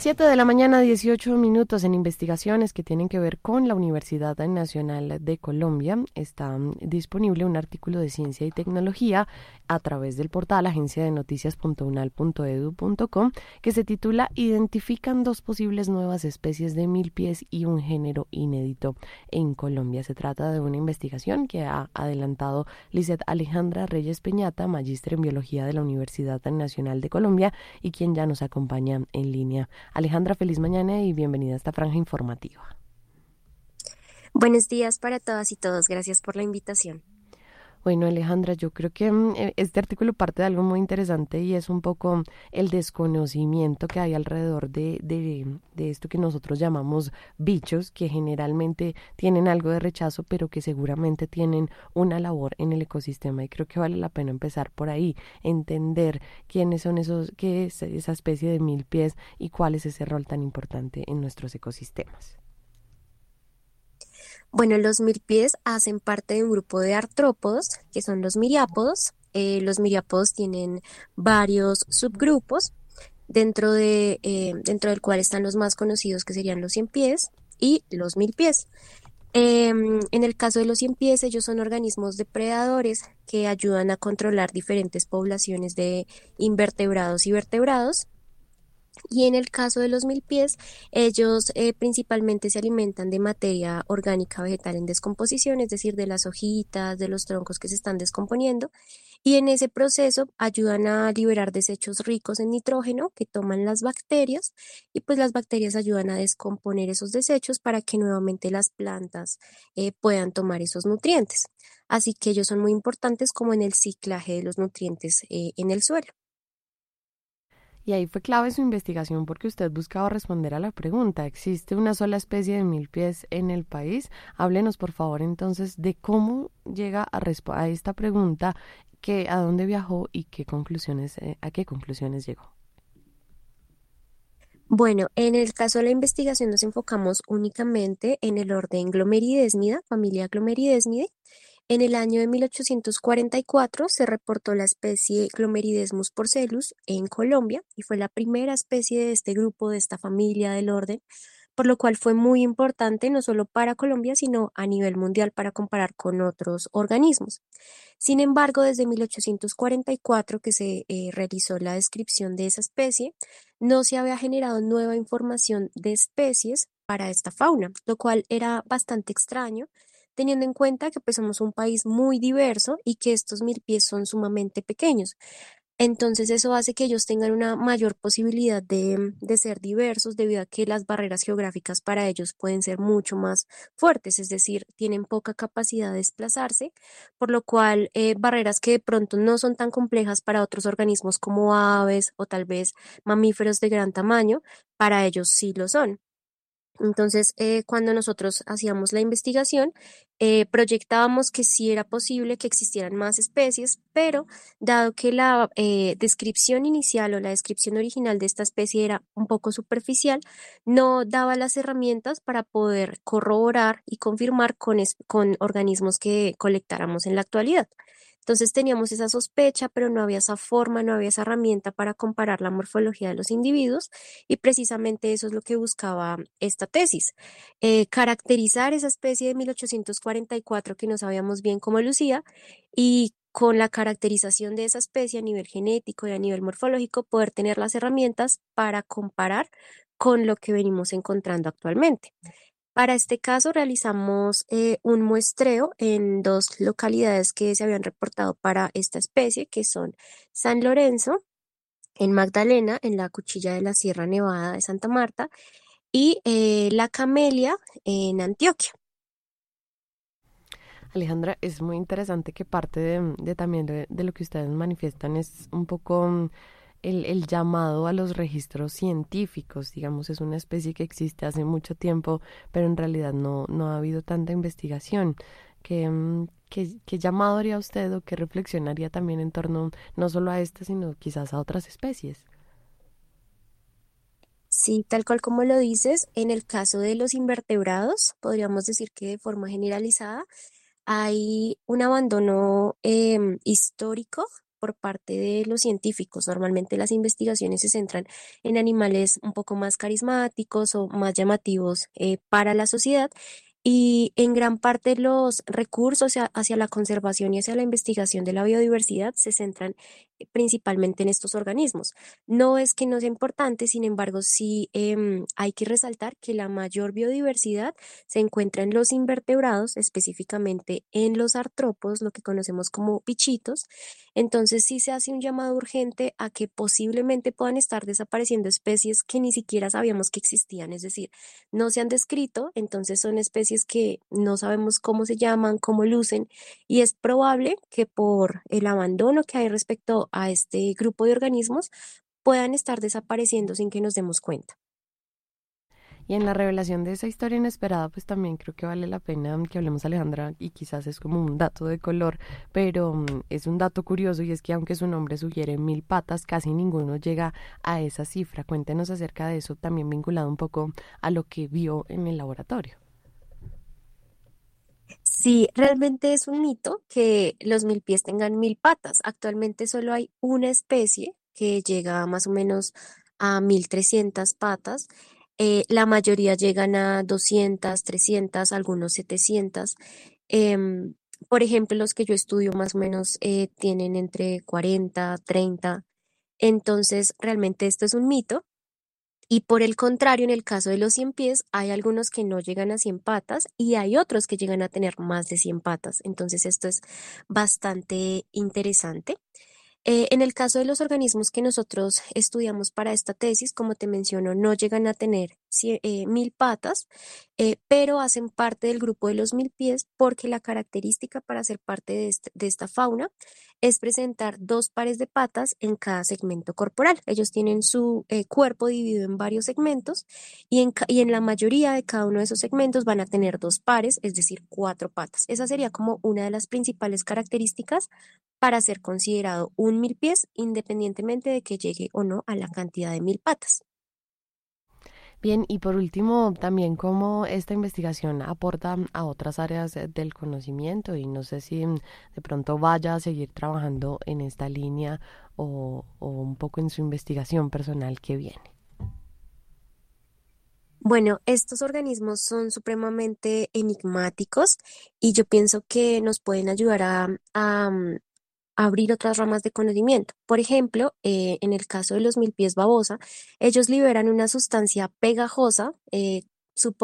7 de la mañana, 18 minutos en investigaciones que tienen que ver con la Universidad Nacional de Colombia. Está disponible un artículo de ciencia y tecnología a través del portal agencia de noticias.unal.edu.com que se titula Identifican dos posibles nuevas especies de milpies y un género inédito en Colombia. Se trata de una investigación que ha adelantado Lizeth Alejandra Reyes Peñata, magíster en biología de la Universidad Nacional de Colombia y quien ya nos acompaña en línea. Alejandra, feliz mañana y bienvenida a esta franja informativa. Buenos días para todas y todos. Gracias por la invitación. Bueno, Alejandra, yo creo que este artículo parte de algo muy interesante y es un poco el desconocimiento que hay alrededor de esto que nosotros llamamos bichos, que generalmente tienen algo de rechazo, pero que seguramente tienen una labor en el ecosistema. Y creo que vale la pena empezar por ahí, entender quiénes son esos, qué es esa especie de milpies y cuál es ese rol tan importante en nuestros ecosistemas. Bueno, los milpies hacen parte de un grupo de artrópodos, que son los miriápodos. Los miriápodos tienen varios subgrupos, dentro del cual están los más conocidos, que serían los ciempiés y los milpies. En el caso de los ciempiés, ellos son organismos depredadores que ayudan a controlar diferentes poblaciones de invertebrados y vertebrados. Y en el caso de los milpies, ellos principalmente se alimentan de materia orgánica vegetal en descomposición, es decir, de las hojitas, de los troncos que se están descomponiendo, y en ese proceso ayudan a liberar desechos ricos en nitrógeno que toman las bacterias, y pues las bacterias ayudan a descomponer esos desechos para que nuevamente las plantas puedan tomar esos nutrientes. Así que ellos son muy importantes como en el ciclaje de los nutrientes en el suelo. Y ahí fue clave su investigación porque usted buscaba responder a la pregunta, ¿existe una sola especie de milpies en el país? Háblenos por favor entonces de cómo llega a esta pregunta, a dónde viajó y a qué conclusiones llegó. Bueno, en el caso de la investigación nos enfocamos únicamente en el orden Glomeridesmida, familia Glomeridesmidae. En el año de 1844 se reportó la especie Glomeridesmus porcellus en Colombia y fue la primera especie de este grupo, de esta familia del orden, por lo cual fue muy importante no solo para Colombia, sino a nivel mundial para comparar con otros organismos. Sin embargo, desde 1844 que se realizó la descripción de esa especie, no se había generado nueva información de especies para esta fauna, lo cual era bastante extraño, teniendo en cuenta que pues somos un país muy diverso y que estos milpies son sumamente pequeños. Entonces eso hace que ellos tengan una mayor posibilidad de ser diversos debido a que las barreras geográficas para ellos pueden ser mucho más fuertes, es decir, tienen poca capacidad de desplazarse, por lo cual barreras que de pronto no son tan complejas para otros organismos como aves o tal vez mamíferos de gran tamaño, para ellos sí lo son. Entonces, cuando nosotros hacíamos la investigación, proyectábamos que sí era posible que existieran más especies, pero dado que la descripción inicial o la descripción original de esta especie era un poco superficial, no daba las herramientas para poder corroborar y confirmar con organismos que colectáramos en la actualidad. Entonces teníamos esa sospecha, pero no había esa forma, no había esa herramienta para comparar la morfología de los individuos y precisamente eso es lo que buscaba esta tesis, caracterizar esa especie de 1844 que no sabíamos bien cómo lucía y con la caracterización de esa especie a nivel genético y a nivel morfológico poder tener las herramientas para comparar con lo que venimos encontrando actualmente. Para este caso realizamos un muestreo en dos localidades que se habían reportado para esta especie, que son San Lorenzo, en Magdalena, en la Cuchilla de la Sierra Nevada de Santa Marta, y La Camelia, en Antioquia. Alejandra, es muy interesante que parte de también de lo que ustedes manifiestan es un poco el llamado a los registros científicos, digamos, es una especie que existe hace mucho tiempo, pero en realidad no ha habido tanta investigación. ¿Qué llamado haría usted o qué reflexionaría también en torno no solo a esta, sino quizás a otras especies? Sí, tal cual como lo dices, en el caso de los invertebrados, podríamos decir que de forma generalizada hay un abandono histórico por parte de los científicos. Normalmente las investigaciones se centran en animales un poco más carismáticos o más llamativos para la sociedad. Y en gran parte los recursos hacia la conservación y hacia la investigación de la biodiversidad se centran principalmente en estos organismos. No es que no sea importante, sin embargo, sí hay que resaltar que la mayor biodiversidad se encuentra en los invertebrados, específicamente en los artrópodos, lo que conocemos como bichitos. Entonces sí se hace un llamado urgente a que posiblemente puedan estar desapareciendo especies que ni siquiera sabíamos que existían, es decir, no se han descrito, entonces son especies que no sabemos cómo se llaman, cómo lucen, y es probable que por el abandono que hay respecto a este grupo de organismos puedan estar desapareciendo sin que nos demos cuenta. Y en la revelación de esa historia inesperada, pues también creo que vale la pena que hablemos, Alejandra, y quizás es como un dato de color, pero es un dato curioso y es que aunque su nombre sugiere 1000 patas, casi ninguno llega a esa cifra. Cuéntenos acerca de eso, también vinculado un poco a lo que vio en el laboratorio. Sí, realmente es un mito que los milpies tengan 1000 patas. Actualmente solo hay una especie que llega más o menos a 1300 patas. La mayoría llegan a 200, 300, algunos 700. Em, por ejemplo, los que yo estudio más o menos tienen entre 40, 30. Entonces, realmente esto es un mito. Y por el contrario, en el caso de los 100 pies, hay algunos que no llegan a 100 patas y hay otros que llegan a tener más de 100 patas. Entonces, esto es bastante interesante. En el caso de los organismos que nosotros estudiamos para esta tesis, como te menciono, no llegan a tener 1000 patas, pero hacen parte del grupo de los milpies porque la característica para ser parte de esta fauna es presentar dos pares de patas en cada segmento corporal. Ellos tienen su cuerpo dividido en varios segmentos y en la mayoría de cada uno de esos segmentos van a tener dos pares, es decir, cuatro patas. Esa sería como una de las principales características para ser considerado un milpies, independientemente de que llegue o no a la cantidad de 1000 patas. Bien, y por último, también cómo esta investigación aporta a otras áreas del conocimiento y no sé si de pronto vaya a seguir trabajando en esta línea o un poco en su investigación personal que viene. Bueno, estos organismos son supremamente enigmáticos y yo pienso que nos pueden ayudar a abrir otras ramas de conocimiento. Por ejemplo, en el caso de los milpies babosa, ellos liberan una sustancia pegajosa,